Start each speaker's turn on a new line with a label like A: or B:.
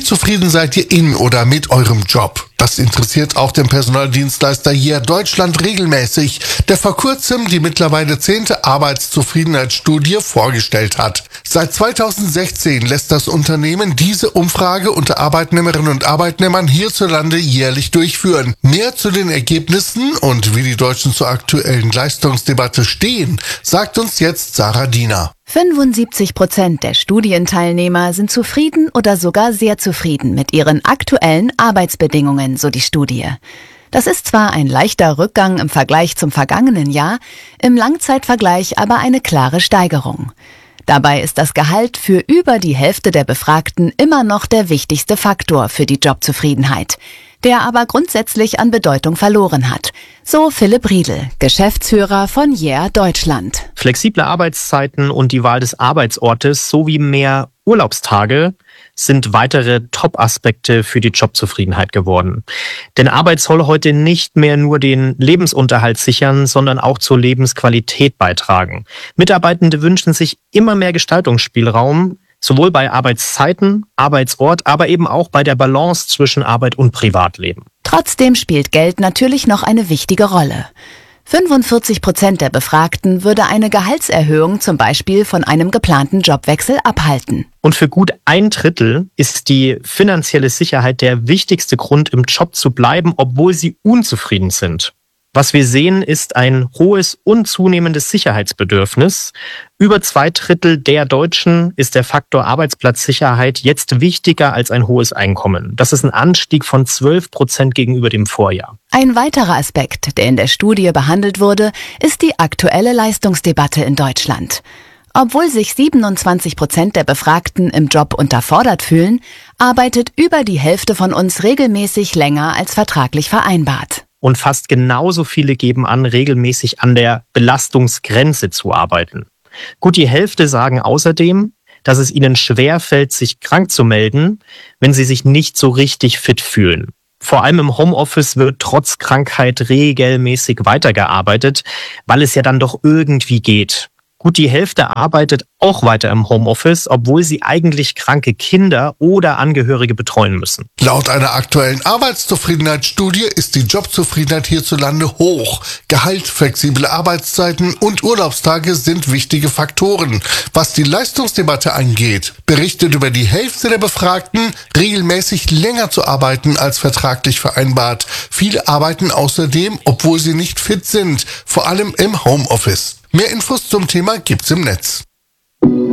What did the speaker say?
A: zufrieden seid ihr in oder mit eurem Job? Das interessiert auch den Personaldienstleister Year Deutschland regelmäßig, der vor kurzem die mittlerweile 10. Arbeitszufriedenheitsstudie vorgestellt hat. Seit 2016 lässt das Unternehmen diese Umfrage unter Arbeitnehmerinnen und Arbeitnehmern hierzulande jährlich durchführen. Mehr zu den Ergebnissen und wie die Deutschen zur aktuellen Leistungsdebatte stehen, sagt uns jetzt Sarah Diener.
B: 75% der Studienteilnehmer sind zufrieden oder sogar sehr zufrieden mit ihren aktuellen Arbeitsbedingungen, so die Studie. Das ist zwar ein leichter Rückgang im Vergleich zum vergangenen Jahr, im Langzeitvergleich aber eine klare Steigerung. Dabei ist das Gehalt für über die Hälfte der Befragten immer noch der wichtigste Faktor für die Jobzufriedenheit, der aber grundsätzlich an Bedeutung verloren hat. So Philipp Riedel, Geschäftsführer von Year Deutschland.
C: Flexible Arbeitszeiten und die Wahl des Arbeitsortes sowie mehr Urlaubstage sind weitere Top-Aspekte für die Jobzufriedenheit geworden. Denn Arbeit soll heute nicht mehr nur den Lebensunterhalt sichern, sondern auch zur Lebensqualität beitragen. Mitarbeitende wünschen sich immer mehr Gestaltungsspielraum, sowohl bei Arbeitszeiten, Arbeitsort, aber eben auch bei der Balance zwischen Arbeit und Privatleben.
B: Trotzdem spielt Geld natürlich noch eine wichtige Rolle. 45% der Befragten würde eine Gehaltserhöhung zum Beispiel von einem geplanten Jobwechsel abhalten.
C: Und für gut 1/3 ist die finanzielle Sicherheit der wichtigste Grund, im Job zu bleiben, obwohl sie unzufrieden sind. Was wir sehen, ist ein hohes und zunehmendes Sicherheitsbedürfnis. Über 2/3 der Deutschen ist der Faktor Arbeitsplatzsicherheit jetzt wichtiger als ein hohes Einkommen. Das ist ein Anstieg von 12% gegenüber dem Vorjahr.
B: Ein weiterer Aspekt, der in der Studie behandelt wurde, ist die aktuelle Leistungsdebatte in Deutschland. Obwohl sich 27% der Befragten im Job unterfordert fühlen, arbeitet über die Hälfte von uns regelmäßig länger als vertraglich vereinbart.
C: Und fast genauso viele geben an, regelmäßig an der Belastungsgrenze zu arbeiten. Gut die Hälfte sagen außerdem, dass es ihnen schwerfällt, sich krank zu melden, wenn sie sich nicht so richtig fit fühlen. Vor allem im Homeoffice wird trotz Krankheit regelmäßig weitergearbeitet, weil es ja dann doch irgendwie geht. Gut die Hälfte arbeitet auch weiter im Homeoffice, obwohl sie eigentlich kranke Kinder oder Angehörige betreuen müssen.
A: Laut einer aktuellen Arbeitszufriedenheitsstudie ist die Jobzufriedenheit hierzulande hoch. Gehalt, flexible Arbeitszeiten und Urlaubstage sind wichtige Faktoren. Was die Leistungsdebatte angeht, berichtet über die Hälfte der Befragten, regelmäßig länger zu arbeiten als vertraglich vereinbart. Viele arbeiten außerdem, obwohl sie nicht fit sind, vor allem im Homeoffice. Mehr Infos zum Thema gibt's im Netz.